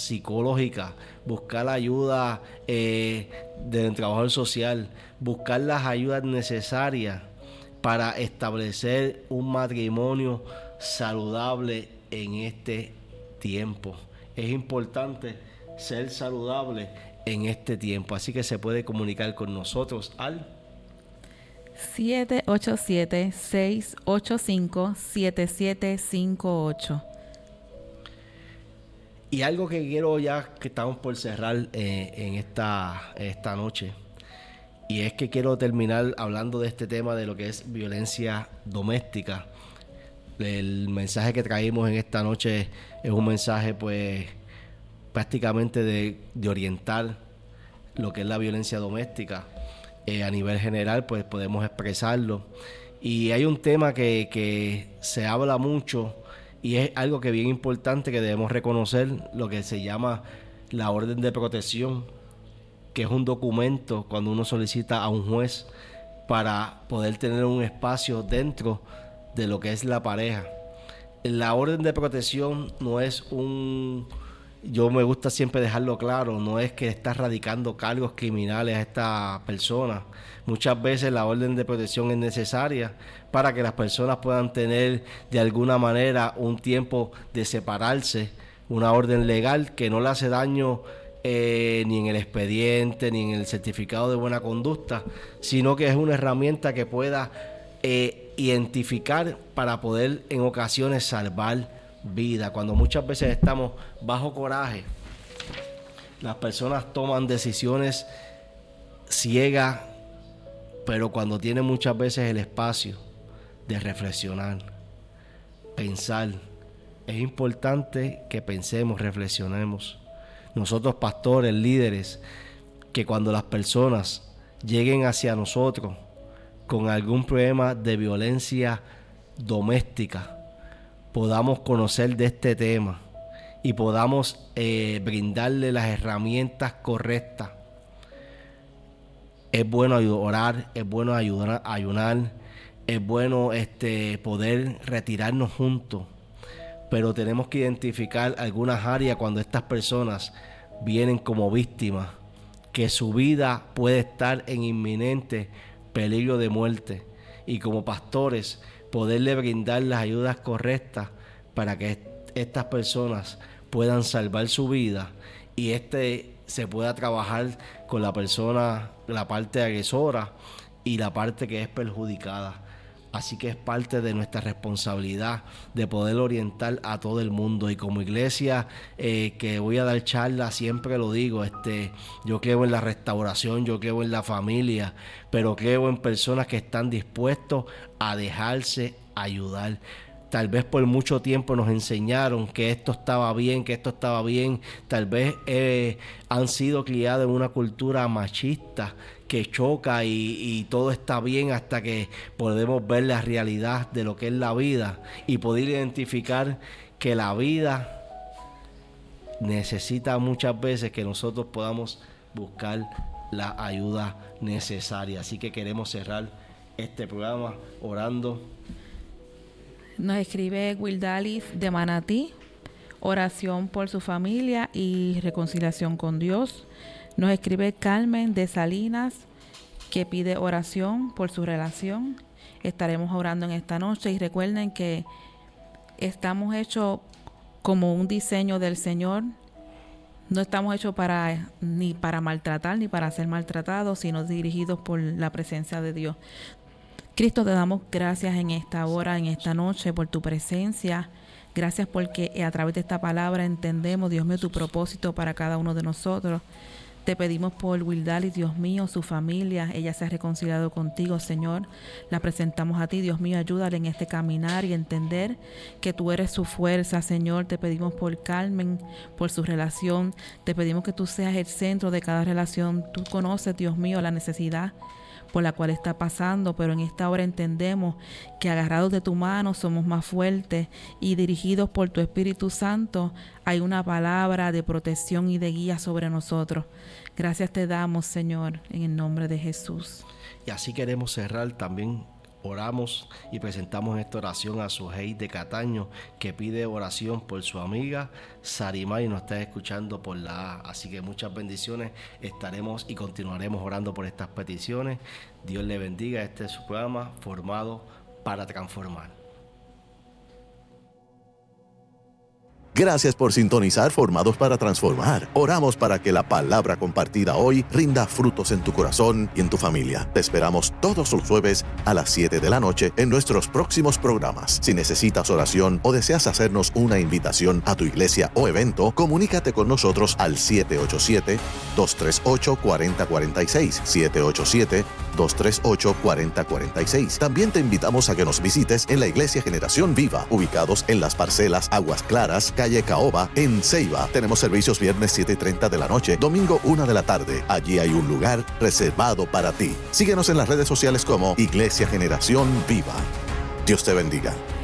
psicológica, buscar la ayuda del trabajador social, buscar las ayudas necesarias para establecer un matrimonio saludable en este tiempo. Es importante ser saludable en este tiempo, así que se puede comunicar con nosotros al 787-685-7758. Y algo que quiero, ya que estamos por cerrar en esta noche, y es que quiero terminar hablando de este tema de lo que es violencia doméstica. El mensaje que traímos en esta noche es un mensaje pues prácticamente de orientar lo que es la violencia doméstica. A nivel general pues podemos expresarlo. Y hay un tema que se habla mucho y es algo que es bien importante, que debemos reconocer, lo que se llama la orden de protección, que es un documento cuando uno solicita a un juez para poder tener un espacio dentro de lo que es la pareja. La orden de protección no es yo me gusta siempre dejarlo claro, no es que está radicando cargos criminales a esta persona. Muchas veces la orden de protección es necesaria para que las personas puedan tener de alguna manera un tiempo de separarse, una orden legal que no le hace daño ni en el expediente ni en el certificado de buena conducta, sino que es una herramienta que pueda identificar para poder en ocasiones salvar vida. Cuando muchas veces estamos bajo coraje, las personas toman decisiones ciegas, pero cuando tienen muchas veces el espacio de reflexionar, pensar, es importante que pensemos, reflexionemos. Nosotros pastores, líderes, que cuando las personas lleguen hacia nosotros con algún problema de violencia doméstica, podamos conocer de este tema y podamos brindarle las herramientas correctas. Es bueno orar, es bueno ayunar, es bueno poder retirarnos juntos, pero tenemos que identificar algunas áreas cuando estas personas vienen como víctimas, que su vida puede estar en inminente peligro de muerte, y como pastores poderle brindar las ayudas correctas para que estas personas puedan salvar su vida y se pueda trabajar con la persona, la parte agresora y la parte que es perjudicada. Así que es parte de nuestra responsabilidad de poder orientar a todo el mundo. Y como iglesia que voy a dar charlas, siempre lo digo, yo creo en la restauración, yo creo en la familia, pero creo en personas que están dispuestos a dejarse ayudar. Tal vez por mucho tiempo nos enseñaron que esto estaba bien, que esto estaba bien. Tal vez han sido criados en una cultura machista que choca y todo está bien hasta que podemos ver la realidad de lo que es la vida y poder identificar que la vida necesita muchas veces que nosotros podamos buscar la ayuda necesaria. Así que queremos cerrar este programa orando. Nos escribe Wildalis de Manatí, oración por su familia y reconciliación con Dios. Nos escribe Carmen de Salinas, que pide oración por su relación. Estaremos orando en esta noche y recuerden que estamos hechos como un diseño del Señor. No estamos hechos ni para maltratar ni para ser maltratados, sino dirigidos por la presencia de Dios. Cristo, te damos gracias en esta hora, en esta noche, por tu presencia. Gracias porque a través de esta palabra entendemos, Dios mío, tu propósito para cada uno de nosotros. Te pedimos por Wildalis, Dios mío, su familia. Ella se ha reconciliado contigo, Señor. La presentamos a ti, Dios mío. Ayúdale en este caminar y entender que tú eres su fuerza, Señor. Te pedimos por Carmen, por su relación. Te pedimos que tú seas el centro de cada relación. Tú conoces, Dios mío, la necesidad por la cual está pasando, pero en esta hora entendemos que agarrados de tu mano somos más fuertes y dirigidos por tu Espíritu Santo hay una palabra de protección y de guía sobre nosotros. Gracias te damos, Señor, en el nombre de Jesús. Y así queremos cerrar también oramos y presentamos esta oración a Sujei de Cataño, que pide oración por su amiga Sarimar y nos está escuchando por la A. Así que muchas bendiciones, estaremos y continuaremos orando por estas peticiones. Dios le bendiga. Este es su programa, Formado para Transformar. Gracias por sintonizar Formados para Transformar. Oramos para que la palabra compartida hoy rinda frutos en tu corazón y en tu familia. Te esperamos todos los jueves a las 7 de la noche en nuestros próximos programas. Si necesitas oración o deseas hacernos una invitación a tu iglesia o evento, comunícate con nosotros al 787-238-4046. 787-238-4046. También te invitamos a que nos visites en la Iglesia Generación Viva, ubicados en las parcelas Aguas Claras, calle Caoba, en Ceiba. Tenemos servicios viernes 7:30 de la noche, domingo 1 de la tarde. Allí hay un lugar reservado para ti. Síguenos en las redes sociales como Iglesia Generación Viva. Dios te bendiga.